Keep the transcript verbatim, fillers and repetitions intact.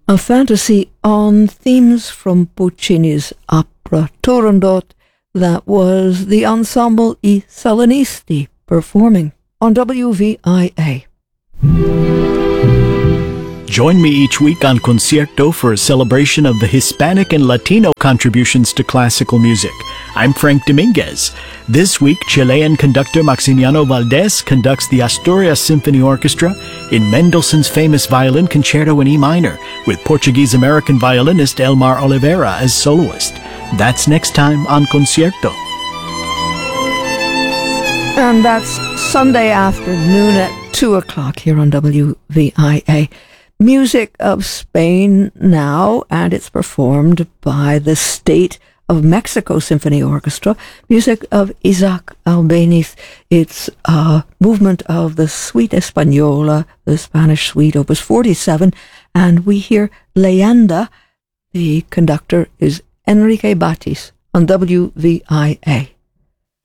A fantasy on themes from Puccini's opera Turandot. That was the Ensemble I Salinisti performing on W V I A. Join me each week on Concierto for a celebration of the Hispanic and Latino contributions to classical music. I'm Frank Dominguez. This week, Chilean conductor Maximiano Valdés conducts the Asturias Symphony Orchestra in Mendelssohn's famous violin concerto in E minor, with Portuguese-American violinist Elmar Oliveira as soloist. That's next time on Concierto. And that's Sunday afternoon at two o'clock here on W V I A. Music of Spain now, and it's performed by the State of Mexico Symphony Orchestra. Music of Isaac Albéniz. It's a movement of the Suite Española, the Spanish Suite, Opus forty-seven, and we hear Leyenda. The conductor is Enrique Batis on W V I A.